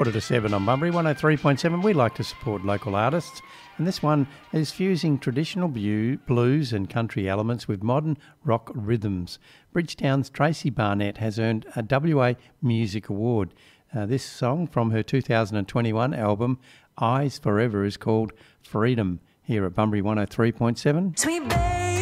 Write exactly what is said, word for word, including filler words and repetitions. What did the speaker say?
Quarter to seven on Bunbury, one oh three point seven. We like to support local artists, and this one is fusing traditional bu- blues and country elements with modern rock rhythms. Bridgetown's Tracy Barnett has earned a W A Music Award. Uh, this song from her two thousand twenty-one album, Eyes Forever, is called Freedom, here at Bunbury one oh three point seven. Sweet baby.